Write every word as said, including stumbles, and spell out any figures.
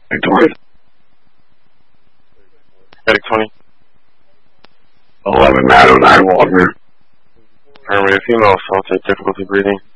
Victoria. Medic twenty. eleven nine oh nine Wagner. Affirmative. Female assaulted. Difficulty breathing.